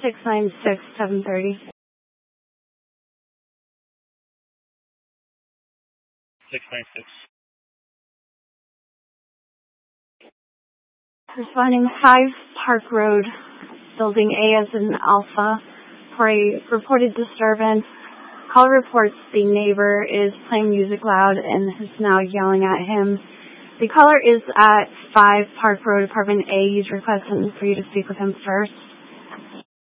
696-730. 696. Responding 5 Park Road, Building A as in Alpha, for a reported disturbance. Caller reports the neighbor is playing music loud and is now yelling at him. The caller is at 5 Park Road, Apartment A. He's requesting for you to speak with him first.